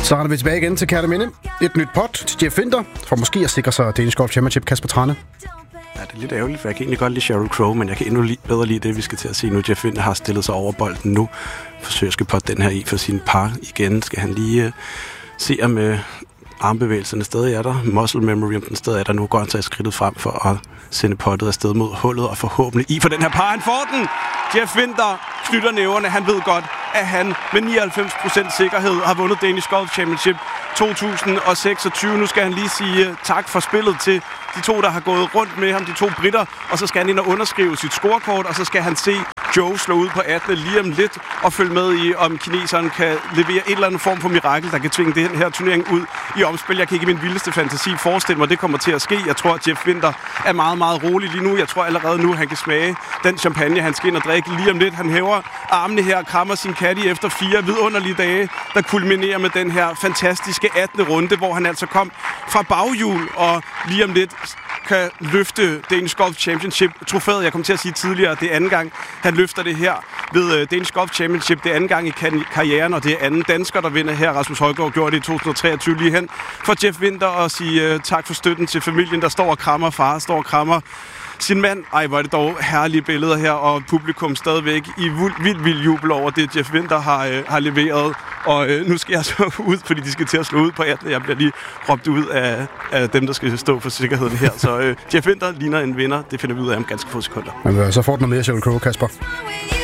Så er vi tilbage igen til Kærte Minde. Et nyt pot til Jeff Winther, for måske at sikre sig Danish Golf Championship. Kasper Trane. Ja, det er lidt ærgerligt, for jeg kan egentlig godt lide Sheryl Crow, men jeg kan endnu bedre lide det, vi skal til at se nu. Jeff Winther har stillet sig over bolden nu. Forsøger at potte den her i for sin par igen. Skal han lige se, om armbevægelserne stadig er der. Muscle memory, om den stadig er der. Nu går han så skridtet frem for at sende pottet afsted mod hullet, og forhåbentlig i for den her par. Han får den! Jeff Winther knytter næverne. Han ved godt, at han med 99% sikkerhed har vundet Danish Golf Championship 2026. Nu skal han lige sige tak for spillet til de to, der har gået rundt med ham, de to britter, og så skal han ind og underskrive sit scorekort, og så skal han se Joe slå ud på 18 lige om lidt og følge med i, om kineseren kan levere et eller andet form for mirakel, der kan tvinge den her turnering ud i omspil. Jeg kan ikke i min vildeste fantasi forestille mig, at det kommer til at ske. Jeg tror, at Jeff Winther er meget, meget rolig lige nu. Jeg tror allerede nu, han kan smage den champagne, han skal ind og drikke lige om lidt. Han hæver armene her og krammer sin caddy efter 4 vidunderlige dage, der kulminerer med den her fantastiske 18. runde, hvor han altså kom fra baghjul og lige om lidt kan løfte Danish Golf Championship-trofæet. Jeg kom til at sige tidligere, at det er anden gang, han løfter det her ved Danish Golf Championship. Det er anden gang i karrieren, og det er anden dansker, der vinder her. Rasmus Højgaard gjorde det i 2023 lige hen for Jeff Winther og sige tak for støtten til familien, der står og krammer far, står og krammer sin mand. Ej, hvor er det dog herlige billeder her, og publikum stadigvæk i vild jubel over det, Jeff Winther har leveret. Og nu skal jeg så ud, fordi de skal til at slå ud på 18. Jeg bliver lige råbt ud af dem, der skal stå for sikkerheden her. Så Jeff Winther ligner en vinder. Det finder vi ud af om ganske få sekunder. Men så får den noget mere Sheryl Crow, Kasper.